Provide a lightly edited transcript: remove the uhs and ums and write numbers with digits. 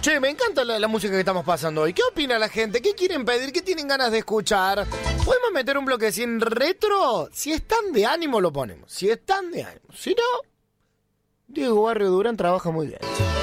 Che, me encanta la música que estamos pasando hoy. ¿Qué opina la gente? ¿Qué quieren pedir? ¿Qué tienen ganas de escuchar? ¿Podemos meter un bloque sin retro? Si están de ánimo lo ponemos. Si están de ánimo. Si no, Diego Barrio Durán trabaja muy bien.